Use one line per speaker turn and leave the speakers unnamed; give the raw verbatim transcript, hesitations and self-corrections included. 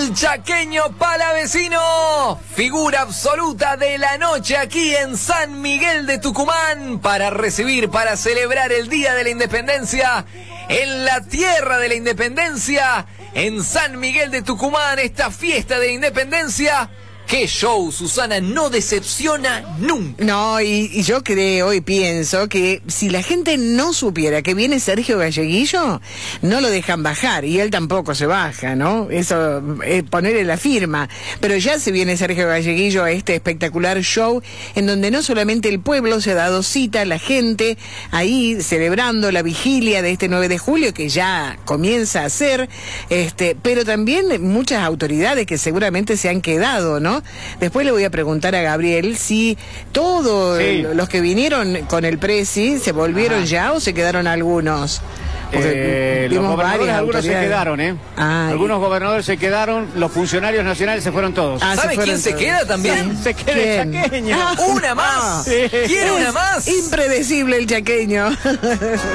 El chaqueño palavecino, figura absoluta de la noche aquí en San Miguel de Tucumán, para recibir, para celebrar el Día de la Independencia, en la tierra de la Independencia, en San Miguel de Tucumán, esta fiesta de Independencia. ¡Qué show, Susana! No decepciona nunca.
No, y, y yo creo y pienso que si la gente no supiera que viene Sergio Galleguillo, no lo dejan bajar, y él tampoco se baja, ¿no? Eso es ponerle la firma. Pero ya se viene Sergio Galleguillo a este espectacular show, en donde no solamente el pueblo se ha dado cita, la gente ahí celebrando la vigilia de este nueve de julio, que ya comienza a ser, este, pero también muchas autoridades que seguramente se han quedado, ¿no? Después le voy a preguntar a Gabriel si todos sí. los que vinieron con el Presi se volvieron Ajá. ya o se quedaron algunos.
Eh, los gobernadores algunos se quedaron, ¿eh? Ay. Algunos gobernadores se quedaron, los funcionarios nacionales se fueron todos.
Ah, ¿sabe quién se queda también?
Sí. Se queda el chaqueño.
Ah, una más. Sí. ¿Quiere una más?
Impredecible el chaqueño.